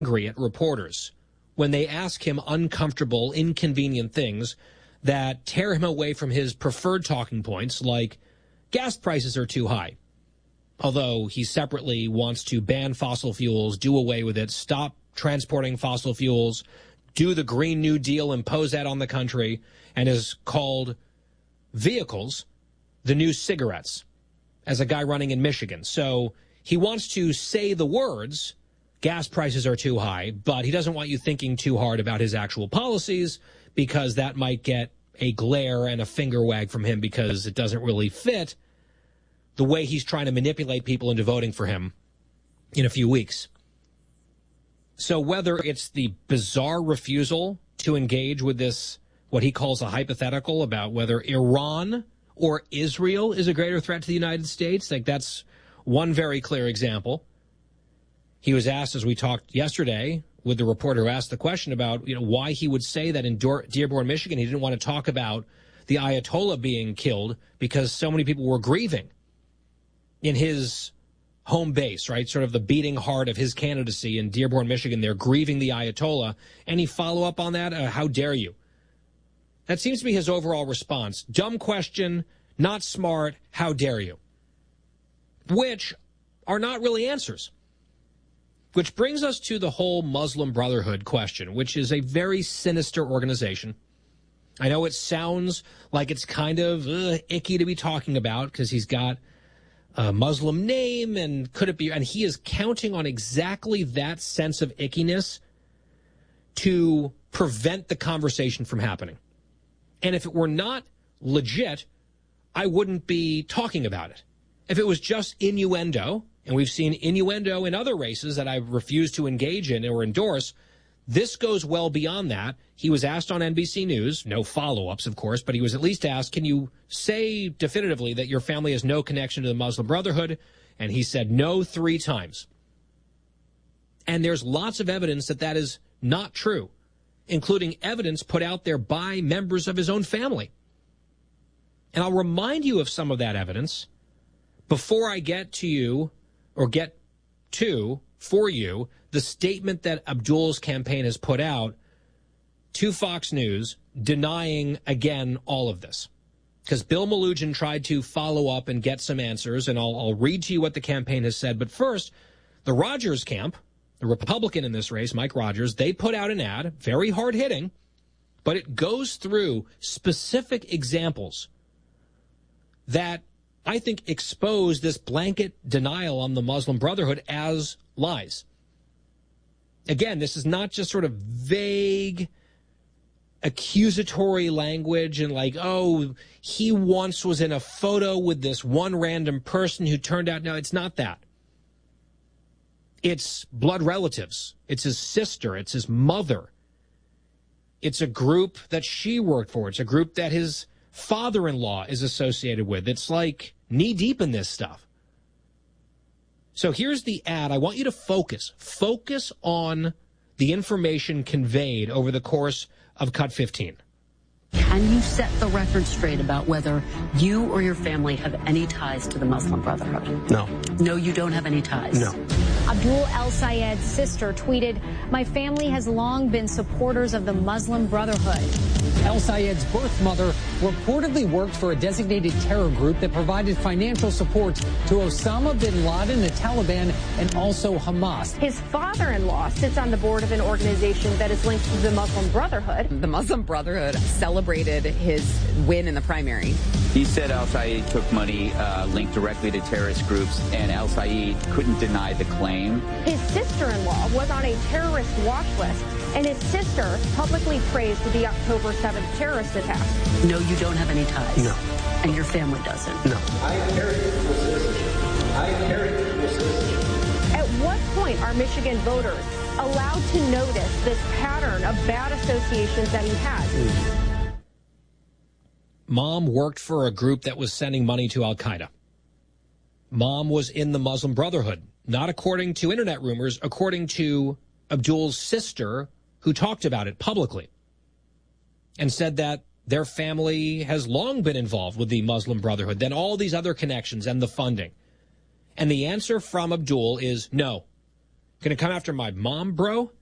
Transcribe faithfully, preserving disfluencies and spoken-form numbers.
angry at reporters when they ask him uncomfortable, inconvenient things that tear him away from his preferred talking points, like gas prices are too high. Although he separately wants to ban fossil fuels, do away with it, stop transporting fossil fuels, do the Green New Deal, impose that on the country, and has called vehicles the new cigarettes, as a guy running in Michigan. So he wants to say the words, gas prices are too high, but he doesn't want you thinking too hard about his actual policies, because that might get a glare and a finger wag from him, because it doesn't really fit the way he's trying to manipulate people into voting for him in a few weeks. So whether it's the bizarre refusal to engage with this, what he calls a hypothetical about whether Iran or Israel is a greater threat to the United States, like that's one very clear example. He was asked, as we talked yesterday with the reporter who asked the question about, you know, why he would say that in Dearborn, Michigan, he didn't want to talk about the Ayatollah being killed because so many people were grieving in his home base, right? Sort of the beating heart of his candidacy in Dearborn, Michigan. They're grieving the Ayatollah. Any follow-up on that? Uh, how dare you? That seems to be his overall response. Dumb question, not smart, how dare you? Which are not really answers. Which brings us to the whole Muslim Brotherhood question, which is a very sinister organization. I know it sounds like it's kind of uh, icky to be talking about because he's got a Muslim name, and could it be, and he is counting on exactly that sense of ickiness to prevent the conversation from happening. And if it were not legit, I wouldn't be talking about it. If it was just innuendo, and we've seen innuendo in other races that I refuse to engage in or endorse, this goes well beyond that. He was asked on N B C News, no follow-ups, of course, but he was at least asked, can you say definitively that your family has no connection to the Muslim Brotherhood? And he said no three times. And there's lots of evidence that that is not true, including evidence put out there by members of his own family. And I'll remind you of some of that evidence before I get to you, or get to, for you, the statement that Abdul's campaign has put out to Fox News denying, again, all of this. Because Bill Melugin tried to follow up and get some answers, and I'll, I'll read to you what the campaign has said. But first, the Rogers camp, the Republican in this race, Mike Rogers, they put out an ad, very hard-hitting, but it goes through specific examples that I think expose this blanket denial on the Muslim Brotherhood as lies. Again, this is not just sort of vague, accusatory language and like, oh, he once was in a photo with this one random person who turned out. No, it's not that. It's blood relatives. It's his sister. It's his mother. It's a group that she worked for. It's a group that his father-in-law is associated with. It's like knee-deep in this stuff. So here's the ad. I want you to focus. Focus on the information conveyed over the course of Cut fifteen. Can you set the record straight about whether you or your family have any ties to the Muslim Brotherhood? No. No, you don't have any ties? No. Abdul El Sayed's sister tweeted, "My family has long been supporters of the Muslim Brotherhood." El Sayed's birth mother reportedly worked for a designated terror group that provided financial support to Osama bin Laden, the Taliban, and also Hamas. His father-in-law sits on the board of an organization that is linked to the Muslim Brotherhood. The Muslim Brotherhood celebrated his win in the primary. He said El Sayed took money uh, linked directly to terrorist groups, and El Sayed couldn't deny the claim. His sister-in-law was on a terrorist watch list, and his sister publicly praised the October seventh terrorist attack. No, you don't have any ties? No. And your family doesn't? No. I inherit dual citizenship. I inherit dual citizenship. At what point are Michigan voters allowed to notice this pattern of bad associations that he has? Mm. Mom worked for a group that was sending money to Al-Qaeda. Mom was in the Muslim Brotherhood, not according to internet rumors, according to Abdul's sister, who talked about it publicly and said that their family has long been involved with the Muslim Brotherhood, then all these other connections and the funding. And the answer from Abdul is no. Gonna come after my mom, bro?